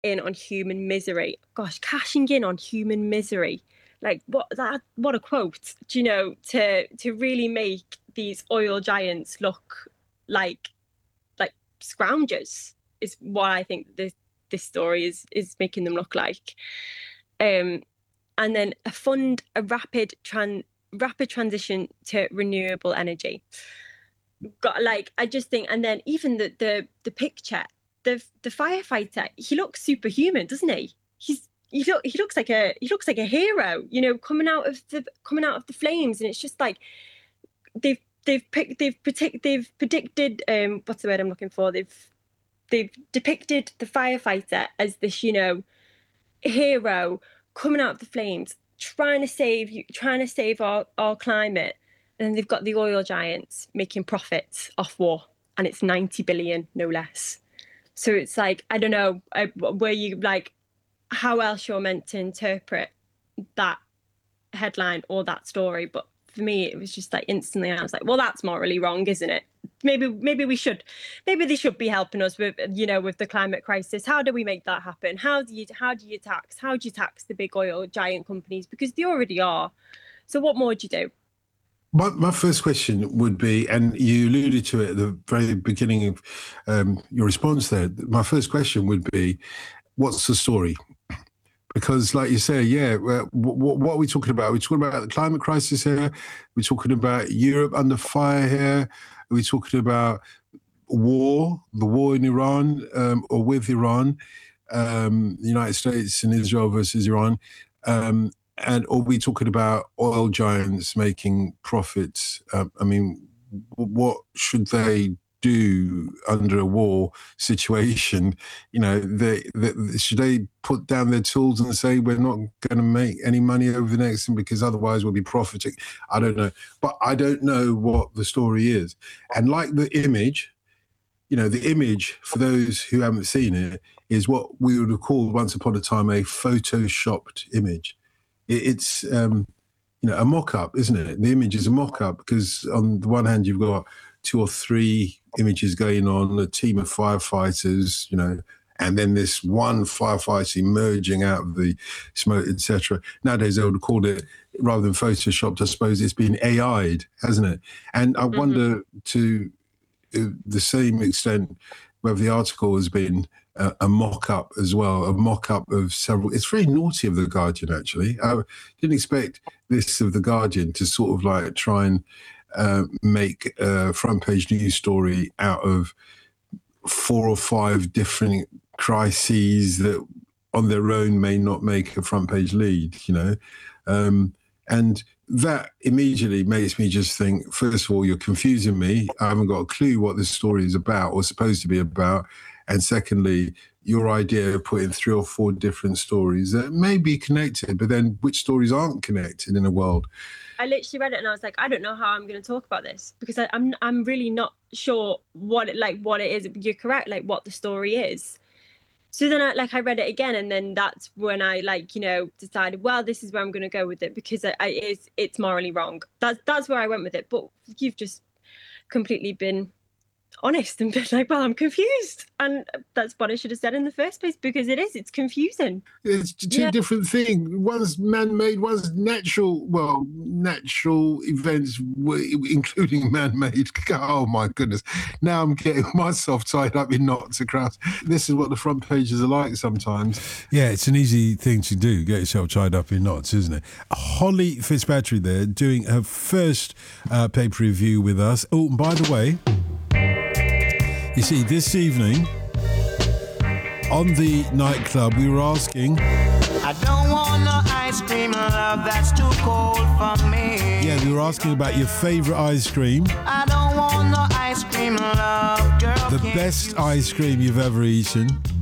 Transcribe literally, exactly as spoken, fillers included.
in on human misery. Gosh, cashing in on human misery. Like what that what a quote, do you know, to to really make these oil giants look like like scroungers is what I think this this story is is making them look like. Um and then a fund a rapid tran rapid transition to renewable energy. Got like I just think, and then even the the the picture, the the firefighter, he looks superhuman, doesn't he? He's he look he looks like a he looks like a hero, you know, coming out of the coming out of the flames, and it's just like they've they've picked they've predict they've predicted um what's the word I'm looking for? They've they've depicted the firefighter as this, you know, hero coming out of the flames, trying to save you, trying to save our our climate. And then they've got the oil giants making profits off war, and it's ninety billion, no less. So it's like, I don't know, I, where you like, how else you're meant to interpret that headline or that story. But for me, it was just like instantly, I was like, well, that's morally wrong, isn't it? Maybe, maybe we should, maybe they should be helping us with, you know, with the climate crisis. How do we make that happen? How do you, how do you tax, how do you tax the big oil giant companies? Because they already are. So what more do you do? My, my first question would be, and you alluded to it at the very beginning of um, your response there, my first question would be, what's the story? Because like you say, yeah, what, what are we talking about? Are we talking about the climate crisis here? Are we talking about Europe under fire here? Are we talking about war, the war in Iran um, or with Iran, um, the United States and Israel versus Iran? Um, And are we talking about oil giants making profits? Um, I mean, what should they do under a war situation? You know, they, they, should they put down their tools and say, we're not going to make any money over the next thing because otherwise we'll be profiting? I don't know. But I don't know what the story is. And like the image, you know, the image, for those who haven't seen it, is what we would have called once upon a time a photoshopped image. It's, um, you know, a mock-up, isn't it? The image is a mock-up because on the one hand, you've got two or three images going on, a team of firefighters, you know, and then this one firefighter emerging out of the smoke, et cetera. Nowadays, they would call it, rather than photoshopped, I suppose it's been A I'd, hasn't it? And I mm-hmm. wonder to uh, the same extent whether the article has been Uh, a mock-up as well, a mock-up of several. It's very naughty of The Guardian, actually. I didn't expect this of The Guardian to sort of like try and uh, make a front-page news story out of four or five different crises that on their own may not make a front-page lead, you know. Um, and that immediately makes me just think, first of all, you're confusing me. I haven't got a clue what this story is about or supposed to be about. And secondly, your idea of putting three or four different stories that may be connected, but then which stories aren't connected in a world? I literally read it and I was like, I don't know how I'm going to talk about this because I, I'm I'm really not sure what it like what it is. You're correct, like what the story is. So then I like I read it again, and then that's when I like you know decided, well, this is where I'm going to go with it because I, I, it's it's morally wrong. That's that's where I went with it. But you've just completely been honest and been like, well, I'm confused, and that's what I should have said in the first place because it is it's confusing. It's two yeah. different things. One's man-made, one's natural. Well, natural events, including man-made. Oh my goodness! Now I'm getting myself tied up in knots across. This is what the front pages are like sometimes. Yeah, it's an easy thing to do. Get yourself tied up in knots, isn't it? Holly Fitzpatrick there doing her first uh, paper review with us. Oh, and by the way, you see, this evening on the nightclub, we were asking, I don't want no ice cream, love, that's too cold for me. Yeah, we were asking about your favourite ice cream. I don't want no ice cream, love, girl. The best ice cream you've ever eaten.